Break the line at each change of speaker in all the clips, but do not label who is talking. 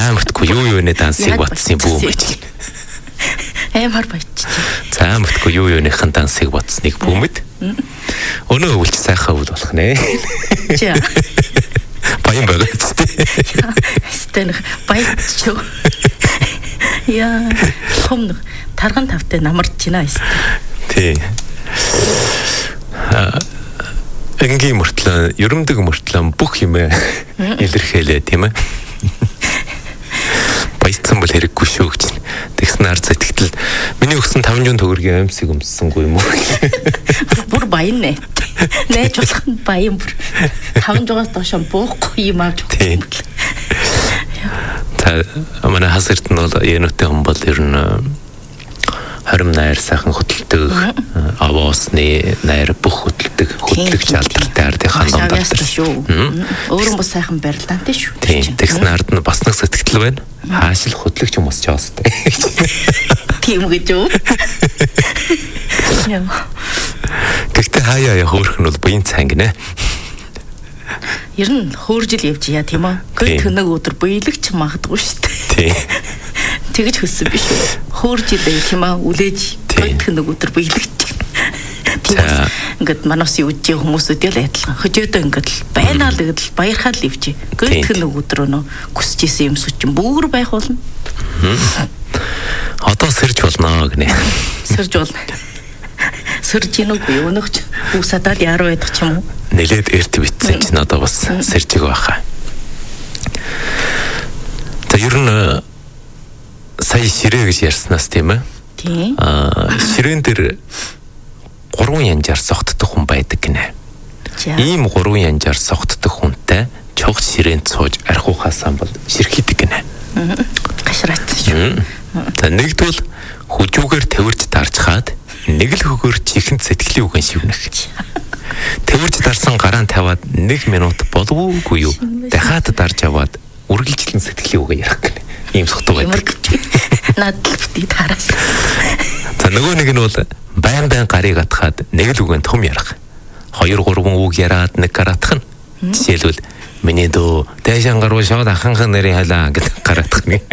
Цаамтгүй юу юуны дансыг бодсон бүү мэж.
Амар баяж.
Цаамтгүй юу юуныхан дансыг бодсныг бүүмэд. Өнөө өвлч сайхан өвл болох нэ.
За.
Баян байгаа ч.
Стэнх баяж. Яа, том тарган тавтай намарч байна ээ.
Тий. Энгийн мөртлөө, ерөмдөг мөртлөө бүх юмээ илэрхийлээ тийм ээ. Баяцсан бол хэрэггүй шүү гэж. Тэгснээр сэтгэл миний өгсөн 500 төгрөгийн амьсыг өмссөнгүй юм уу?
Бүр баян нэ. Нээж болох нь баян бүр. 500-аас доош буухгүй юм авч өгсөн.
Та манай хасэрт нь бол януутай хүн бол ер нь харим найр сайхан хөдөлдөг, аваасны найр бүх хөдөлгөж алдартай ардынхаа донд
шүү. Өөрөө бас сайхан барилдаантай шүү.
Тэгсэн ард нь бас нэг сэтгэл байна. Хаашил хөдлөгч юм босч байгаа хэвээр.
Тийм гэж юу?
Гэхдээ хаяа хөөрх нь бол буян цанг нэ.
Ер нь хөөржил явж яа тийм үү? Гэл төнөг өдөр буйлагч магадгүй шүү дээ. Тэгэж хөссөн биш үү? Хөөржилээ тийм аа үлээж гэл төнөг өдөр буйлагч. Ингээд манаас юуж хүмүүсүүд ял адилхан. Хөжөөдөө ингээд байна л гэдэл баярхаад л ивч. Гэл төнөг өдөр өнөө хүсэж исэн юм сүчин бүр байх болно.
Одоо сэрж болно гинэ.
Сэрж болно. Сэрж гинөгүй өнөөгч үсадаад яруу байдаг ч юм уу?
Нэлээд эрт битсэн чинь одоо бас сэржиг байхаа. За ер нь сая ширээ гэж ярьснаас тийм ээ.
Тийм.
Ширээн дээр 3 янзаар согтдох хүн байдаг гинэ. Ийм 3 янзаар согтдох хүнтэй чогт ширээнд сууж архиухаасаа бол ширхийдэг гинэ.
Гашраац шүү.
За нэгдвэл хүжүүгээр тэрвэрж дарчхаад нэг л хөгөөр чихэнд сэтгэлийн үгэн шивнэх. Тэрвэрж дарсан гараан таваад 1 минут боловгүй юу? Дахиад дарж аваад үргэлжлэн сэтгэлийн үгээ ярих гэнэ. Ийм сохтуу байдаг.
Наад л битгий тараас.
За нөгөө нэг нь бол байн гарыг атхаад нэг л үгэн том ярих. 2 3 үг яраад нэг гараатах нь. Жишээлбэл миний дөө дэшан гаруу шууд аханхан нэрийн хайлаа гэдэг гараатах нь.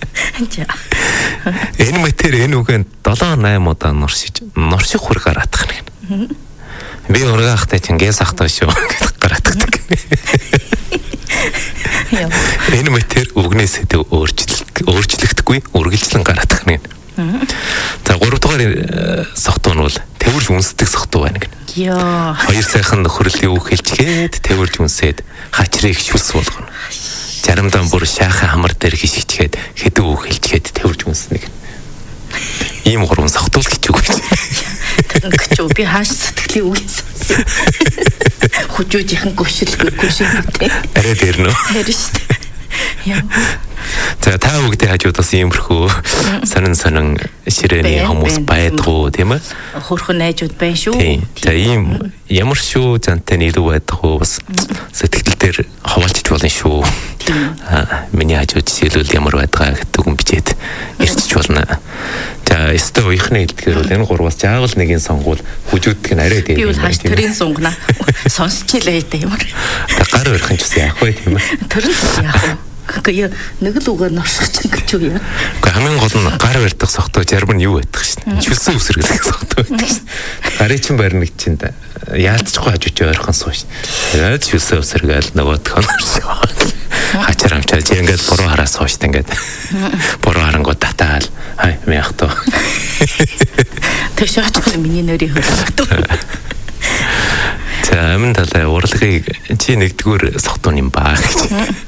Энэ мэтэр энэ үгэн 7 8 удаа норших хүр гараатах нь. Би өргөөхтэй чинь гээ сахтаа шүү гэдэг гараатдаг. Энэ мэтэр үгнээ сэдв өөрчлөгдөхгүй үргэлжлэн гараатах нь. За 3 дугаар сохтуу нь бол тэрвэрж үнсдэг сохтуу байна гэнэ.
Яа.
2 сайхан нөхрөлийн үг хэлчихэд тэрвэрж үнсээд хачрыг шүлс болгоно. Заримдаа бүр шаахан хамар дээр хишгчихэд хэдэн үг хэлчихэд тэрвэрж үнснэ гэнэ. Ийм 3 сохтуу л гэж үг гэж.
Тэгэж би хааш сэтгэлийн үг хэлсэн. Хүжүүжийнхэн гүшилтэй.
Арай дээр нөө.
Харин шүү дээ. Яа.
За та бүгдээ хажуудаас иймэрхүү сонин ширээний хүмүүс байдгүй тийм ээ?
Хөрхөн найзууд байна шүү.
За ийм ямар шүү зантай илүү байдгүй бас сэтгэл дээр хаваалчж болно шүү. Миний хажууд жишээлбэл ямар байдгаа гэдэг юм бичээд ирчих болно. За өстө уяхны хэлдгээр бол энэ 3-аас жаавал нэгийн сонгуул хүжүүдг нь арай дээр.
Би бол хаш тэрийн сунгана. Сонсчихлээ дээ ямар.
Гар өрхөн ч яах вэ тийм ээ?
Тэр нь яах вэ? Гэхдээ нэг л үгээр норсчих гэж юу яа.
Гэхдээ хамгийн гол нь гар барьдаг сохтой зарим нь юу байдаг шин. Чүлсэн үсэргэлэх сохтой байдаг шин. Гарын чин барьныг чинь яалтчгүй хажууч ойрхон сууш. Тэгээд чүлсэн үсэргээл нөгөөдх нь норсоо. Хачаар амчаад ингээд буруу хараа суушт ингээд. Буруу харангууд татаал. Хай мяах тоо.
Тэшээч бол миний нэрийг хөлөгдөв.
За амин талаа урлагийг чи нэгдүгээр сохтуу юм баа гэж.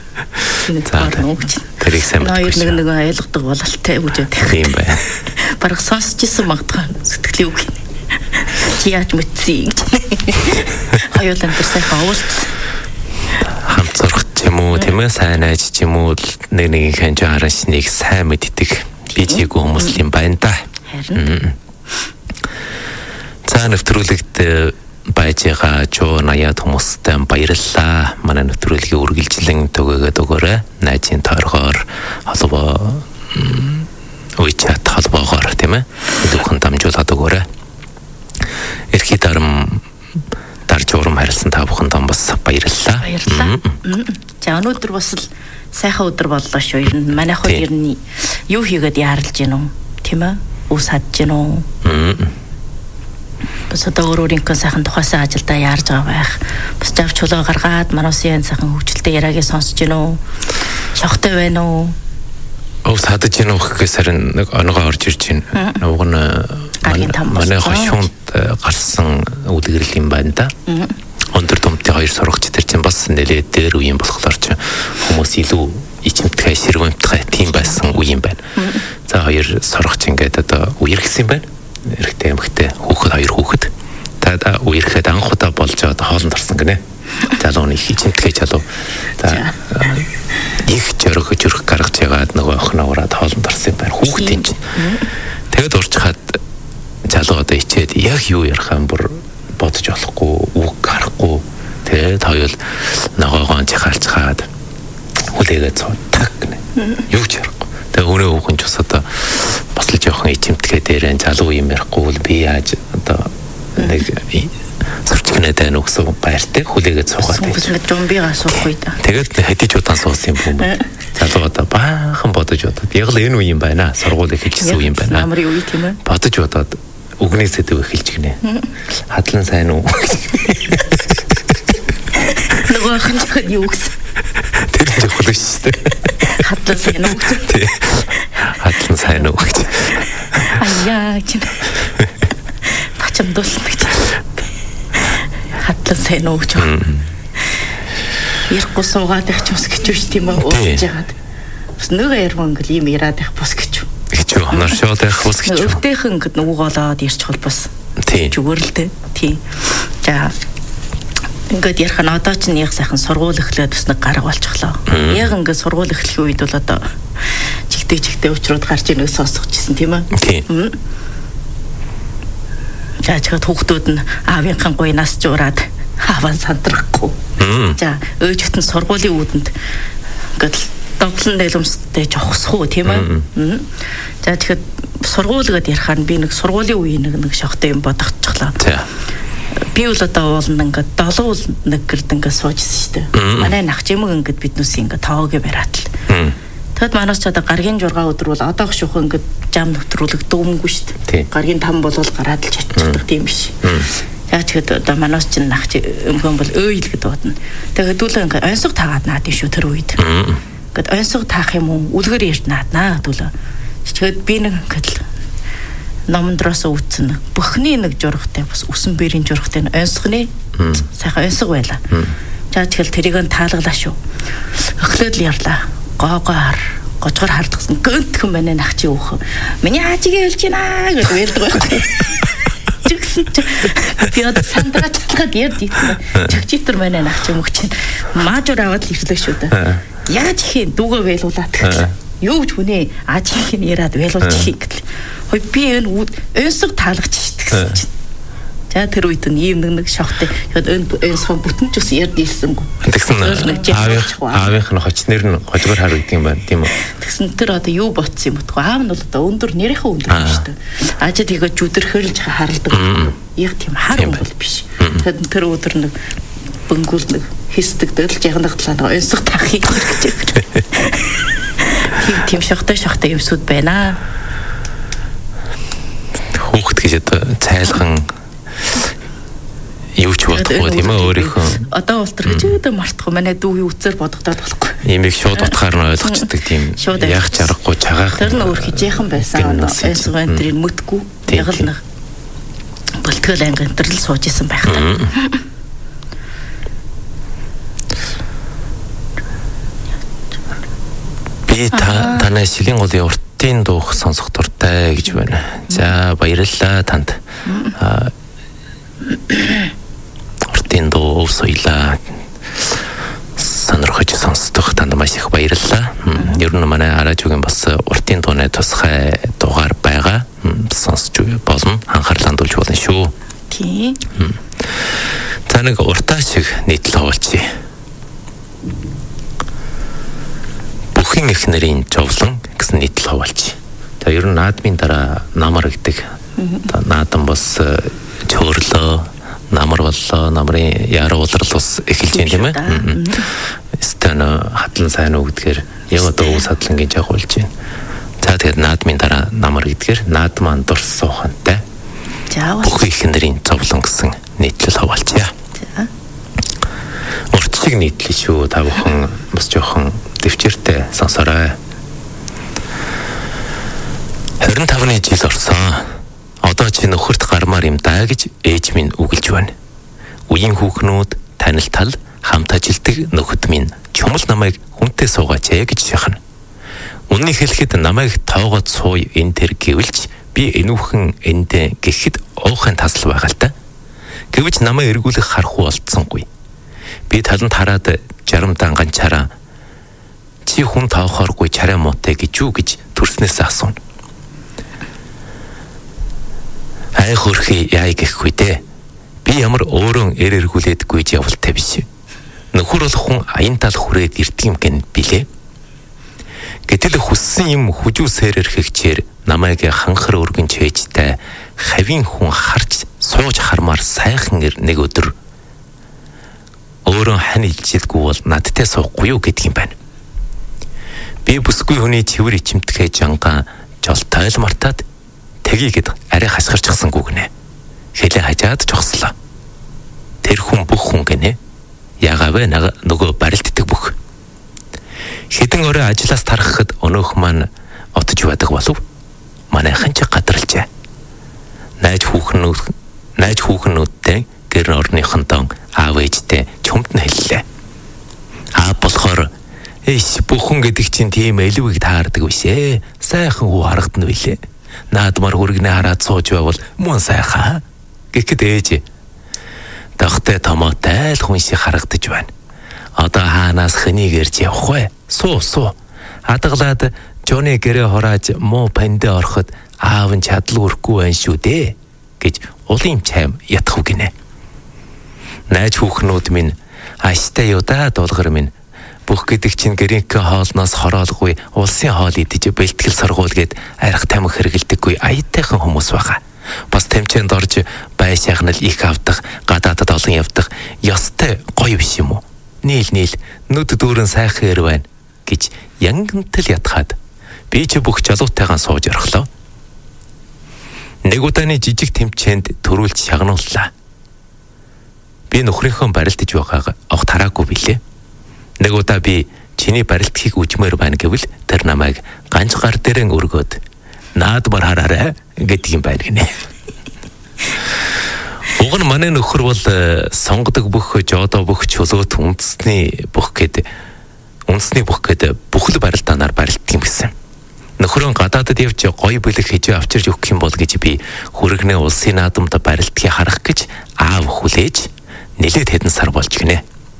Тэрийг сайн нэг ойлгодог бололтой үжээд
тийм бай.
Бараг сонсчихсан магадгүй сэтгэлийн үг. Чи яаж мэдсэн гэж. Хоёулаа тэр сайхан уулзсан.
Хамт зурх юм уу тийм ээ сайн найз ч юм уу нэгнийхэн жааран шинийг сайн мэддэг би чиг хүмүүс юм байна да.
Харин.
За нэвтрүүлэгт байж байгаа чоо наяад хүмүүстэй баярлалаа. Манай нэвтрүүлгийг үргэлжлэн түгээгээд өгөөрэй. Найзын тойргоор холбоо WeChat холбоогоор тийм ээ. Зөвхөн дамжуулаад өгөөрэй. Эрхий дарж урам харилсан та бүхэнд бас баярлалаа.
Баярлалаа. За өнөөдөр бас л сайхан өдөр боллоо шүү. Ер нь манайх бол ер нь юу хийгээд яаралж гин үү? Тийм ээ? Ус хадж гин үү? Бас одоо өөрийнхөө сайхан тухайсаа ажилдаа яарж байгаа байх. Бас жав чулуу гаргаад мануусын сайхан хөвгчлөлтэй яриагээ сонсож гин үү? Шохтой байна уу?
Ус хадж гин үү гэхээс харин нэг онгоо орж ирж байна. Уг нь манай хошуунд гарсан үлгэрэл юм байна да. Өндөр думтын хоёр сурагч тэр чинь бас нэлээд дээр үеийн болохоор ч хүмүүс илүү ичимтгай ширвэмтгай тийм байсан үе юм байна. За хоёр сурагч ингээд одоо үер гисэн байна. Эрэгтэй эмэгтэй хүүхэд хоёр хүүхэд. Та үерхэд анх удаа болж байгаа хоолнд орсон гинэ. Залууны их ичимтгай залуу. За их жөрөх гаргаж ягаад нөгөө охин аваад хоолнд орсон юм байна. Хүүхдийн чинь. Тэгэд урж хаад залуу одоо ичээд яг юу ярих юм бүр бодож болохгүй, үг гарахгүй. Тэгээд хоёул ногоогоон жихалцгаад хүлээгээ цуутаг гэнэ. Юу ч ярихгүй. Тэгээд өөрөө хүүхэн ч бас одоо бас л жоохон ичимтгээ дээрэн залуу юм ярихгүй би яаж одоо нэг сурчгнээ тань өгсөн баяртай хүлээгээ цуугаад байж.
Хүмүүс жомбигаа суухгүй да.
Тэгээд хэдиж удаан суусан юм бэ? Залуу одоо баахан бодож удаад яг л энэ үе юм байна. Сургууль эхэлжсэн үе юм байна.
Намрын үе тийм ээ.
Бодож удаад үгний сэдв эхэлж гинэ. Хадлан сайн уу?
Нөгөө хинжихэд юу гэсэн?
Тэр жохол шүү дээ.
Хадлан сайн уу гэсэн.
Тий. Хадлан сайн уу гэж.
Аяа чинь. Бачамдуулсан гэж. Хадлан сайн уу гэж. Ярахгүй суугаад их ч ус гэж биш тийм үү? Уусж яагаад. Бас нөгөө ярмаа ингээл юм яраад их бос гэж.
Гэж хоноршоод байх ус гэж.
Өвдөхөн ингээд нүголоод ирчихвэл бас.
Тийм.
Зүгээр л дээ. Тийм. За ингээд ярих нь одоо ч нэг сайхан сургууль эхлээд бас нэг гарга болчихлоо. Яг ингээд сургууль эхлэх үед бол одоо чигтэй уучрууд гарч ирнэ сонсох гэсэн тийм ээ.
Тийм.
За чихэд хүүхдүүд нь аавынхан гуйнаас жуураад аван сандрахгүй. За өөжөт нь сургуулийн үүдэнд ингээд доглон нэлэмстэй жохсхуу тийм ээ. За тэгэхэд сургуулиуд ярихаар би нэг сургуулийн үеийн нэг шохтой юм бодогдчихлоо. Би бол одоо уулна ингээд долоо нэг гэрд ингээд суужсэн шүү дээ. Манай нах чимэг ингээд биднээс ингээд тоогоо бариад л. Тэгэд манаас ч одоо гаргийн 6 өдөр бол одоох шүүх ингээд жам нөтрүүлэг дөөмгүй шүү дээ. Гаргийн 5 болвол гараад л чатчихдаг тийм биш. Яг тэгэхэд одоо манаас ч нах өмгөн бол өөйл гэдэг бодно. Тэгээд хэдүүлээ ингээд онцгой таагаад наад шүү тэр үед. Гэт онцгой таах юм уу? Үлгэр ярьж нааднаа хэдүүлээ. Тэгэхэд би нэг ингээд номдроос үүтсэн бүхний нэг жургатай бас үсэн бэрийн жургатай онцгойны сайхан онцгой байла. За тэгэл тэрийг нь таалгалаа шүү. Өглөөд л ярлаа. Гоогоор гожгор хардсан гönтхэн байна нах чи өөх. Миний аажигээ хэлж байна гэж ярьдаг байхгүй. Би одоо сандраа чатгаад ярд ийсэн. Чигчитэр байна нах чи мөх чинь. Маажуур аваад л ирлээ шүү дээ. Яаж ихийн дүүгээ байлуулаад гэхэл. Юу ч хүнээ аажихийн яриад байлуулж хийх гэхэл. Хой би энэ өнсөг таалгач шít гэсэн чинь. За тэр үед нь ийм нэг шохтой. Тэгээд өнсгөө бүтэн ч ус ярд ийсэнгүй.
Тэгсэн аавынх нь хочнэр нь гожгор хар үйдэг юм байна тийм үү?
Тэгсэн тэр одоо юу ботсон юм бэ? Аав нь бол одоо өндөр нэрийнхээ өндөр юм шүү дээ. Аажид тэгээд жүдэрхэлж харалдаг. Яг тийм хар юм бол биш. Тэгээд тэр өдөр нэг бөнгүүл нэг хэсдэг дэлж ягнагдлаа өнсөг таахыг гэж. Тийм шохтой юмсууд байна.
Хүүхэд гэж одоо цайлган юу ч бодохгүй тийм ээ өөрийнхөө
одоо ултар гэж өөдөө мартахгүй манай дүүгийн үцээр бодогдоод болохгүй.
Имийг шууд утгаар нь ойлгочдаг тийм яг чаргагүй чагаах.
Тэр нь өөр хижээхэн байсан. Эсвэн тэрийг мэдгүй яг л нэг болтгол анги энтерл сууж исэн байх та.
Би танай шилийн голын уртын дуух сонсох дуртай гэж байна. За баярлалаа танд. Уртын дуу соёлаа сонирхож сонсдох танд маш их баярлалаа. Ер нь манай радиогийн бас уртын дууны тусгай дугаар байгаа. Сонсч болно. Анхаарлаа хандуулж болно шүү.
Тийм.
За нэг уртаа шиг нийтлэл хавуулчих. Бүхэн их нэрийн жовлон гэсэн нийтлэл хавуулчих. За ер нь наадмын дараа намар гэдэг. Наадан бас чөөрлөө, намар боллоо, намрын яруу улрал ус эхэлж байна тийм ээ. стана хатлан сайн уу гэдгээр яг одоо ус хатлангийн жагуулж байна. За тэгээд наадмын дараа намар гэдгээр наадмаа дурс суухантай.
За
бүх их нэрийн зовлон гэсэн нийтлэл хаваалцъя.
За.
Уртчиг нийтлэл шүү. Та бүхэн бас жоохон дэвчээртэй сонсорой. 25-ны жил орсон. Одоо чи нөхөрт гармаар юм даа гэж ээж минь үгэлж байна. Үеийн хүүхнүүд танил тал хамт ажилдаг нөхөд минь чумал намайг хүнтэй суугаач гэж шахна. Үннийг хэлэхэд намайг тоогоод сууй энэ төр гэвэлж би энүүхэн эндэ гэхэд уухын тасал байгаа л да. Гэвч намайг эргүүлэх харахгүй болцсонгүй. Би таланд хараад 60 данганчаараа чи хүн тоохооргүй чарай муутай гэж юу гэж төрснөөс асууна. Ай хөрхи яа гэхгүй дээ. Би ямар өөрөө эргүүлээдгүй ч явалтай биш. Нөхөр бол хүн аян тал хүрээд ирдэг юм гэн билээ. Гэтэл хүссэн юм хүжүүсээр эрхэгчээр намайг ханхар өргөн чэжтэй хавийн хүн харж сууж хармаар сайхан нэг өдөр өөрөө хань илжилдэггүй бол надтай суухгүй юу гэдэг юм байна. Би бүсгүй хүний цэвэр ичимтгэ жангаа жолтой л мартаад тгийгэд арай хасгарчихсан гүгнэ. Хэлээ хажаад жогслоо. Тэр хүн бүх хүн гинэ. Яагавэ нөгөө барилддаг бүх. Хэдэн өрөө ажлаас тарахад өнөөх маань отж байдаг болов. Манайхан ч гадарлжээ. Найз хүүхнүүдтэй гэр орныхонтон аав ээжтэй чумд нь хэллээ. Болохоор бүхэн гэдэг чинь тийм элвэг таардаг биш ээ. Сайхан хүү харагдана билээ. Наадмар хүргэнэ хараад сууж байвал мөн сайхан. Гэхэд ээж дахтай томоотой л хүн шиг харагдаж байна. Одоо хаанаас хэнийг ирж явах вэ? Суу. Хадгалаад Жоны гэрээ хурааж муу пандэ ороход аав нь чадал өрөхгүй байх шүү дээ гэж улын чайм ятах үг гинэ. Найз хүүхнүүд минь аштай юу да дуулгар минь бүх гэдэг чинь гэрийнхээ хоолноос хороолгүй улсын хоол идэж бэлтгэл сургуул гээд арх тамхи хэрэгэлдэггүй аятайхан хүмүүс байгаа. Бас тэмцээнд орж бай шахнал их авдах, гадаадад олон явдах ёстой гоё биш юм уу? Нийл нүд дүүрэн сайхан ир байна гэж янгантал ятхаад би ч бүх жалуутайгаан сууж орхлоо. Нэг удааны жижиг тэмцээнд төрүүлж шагнууллаа. Би нөхрийнхөө барилдаж байгааг огт хараагүй билээ. Нэг удаа би чиний барилдахыг үжмээр байна гэвэл тэр намайг ганц гар дээрэн өргөөд наадмар хараарай гэдэг юм байна гинэ. Уг нь манай нөхөр бол сонгодог бүх жодо бүх чөлөөт үндэсний бүх гээд бүхэл барилдаанаар барилддаг юм гэсэн. Нөхрөө гадаадад явж гоё бэлэг хийж авчирч өгөх юм бол гэж би хүрэгнээ улсын наадамд барилдахыг харах гэж аав хүлээж нэлээд хэдэн сар болж гинэ.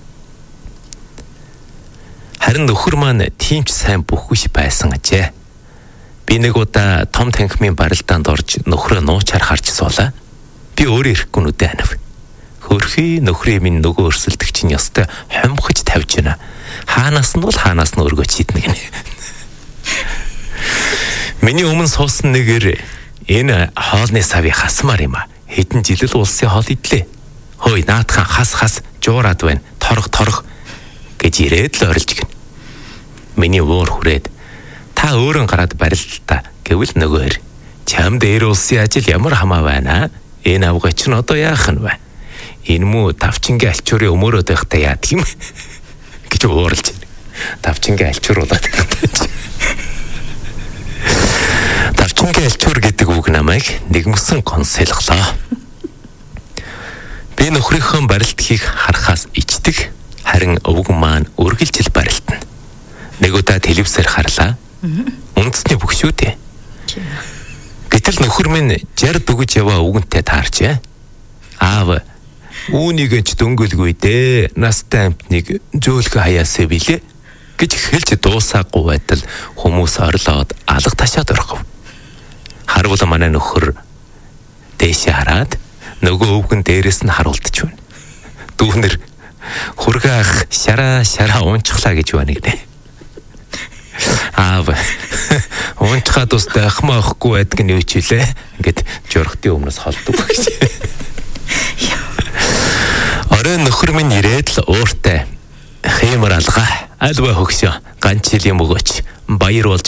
Харин нөхөр маань тийм ч сайн бүхвш байсан ажээ. Би нэг удаа том танхимын барилдаанд орж нөхрөө нуучаар харж суулаа. Би өөрөө ирэхгүй нүдэ анав. Хөрхи нөхрийн минь нөгөө өрсөлдөг чинь ёстой хомхож тавьж байна. Хаанаас нь өргөж шийднэ гинэ. Миний өмнө суусан нэгээр энэ хоолны савыг хасмаар юм а. Хэдэн жил л улсын хоол идлээ. Хөөе наадхан хас жуураад байна. Торох гэж ирээд л орилж гин. Миний уур хүрээд та өөрөө гараад барилдаа гэвэл нөгөөр чамд эр улсын ажил ямар хамаа байна? Энэ авгаа чинь одоо яах нь вэ? Энэ муу тавчингийн альчуурын өмөрөөд байхдаа яадаг юм гэж уурлж байна. Тавчингийн альчууруулаад байна. Тавчингийн альчуур гэдэг үг намайг нэгмсэн консэлглоо. Би нөхрийнхөө барилдахыг харахаас ичдэг. Харин өвгөн маань үргэлжил барилдана. Нэг удаа телевизээр харлаа. Үндэсний бүх шүү дээ. Гэтэл нөхөр минь 60 дүгэж яваа үгэнтэй таарчээ. Аав үүнийг ч дөнгөлгүй дээ. Настай амтныг зөөлхө хаяасаа билээ гэж хэлж дуусаагүй байтал хүмүүс орлоод алга ташаад орхов. Харвал манай нөхөр дээшээ хараад нөгөө өвгөн дээрээс нь харуулдаж байна. Дүүнэр хургаах шараа унчглаа гэж байна гинэ. Аав унчхаад устай ахмаахгүй байдаг нь юу ч үлээ. Ингээд жорхтын өмнөөс холдог гэж. Орой нөхөр минь ирээд л ууртай. Иймэр алга альва хөгсөө ганц жил юм өгөөч баяр болж